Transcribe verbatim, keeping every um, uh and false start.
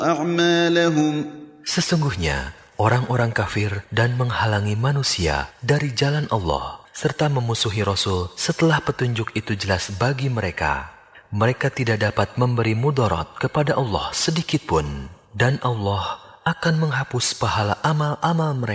أعمالهم Sesungguhnya orang-orang kafir dan menghalangi manusia dari jalan Allah serta memusuhi Rasul setelah petunjuk itu jelas bagi mereka, mereka tidak dapat memberi mudarat kepada Allah sedikit pun, dan Allah akan menghapus pahala amal-amal mereka.